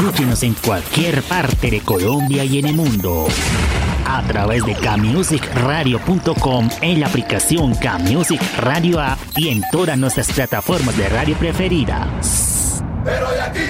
Escúchenos en cualquier parte de Colombia y en el mundo a través de kmusicradio.com, en la aplicación Kmusic Radio App y en todas nuestras plataformas de radio preferidas. Pero de aquí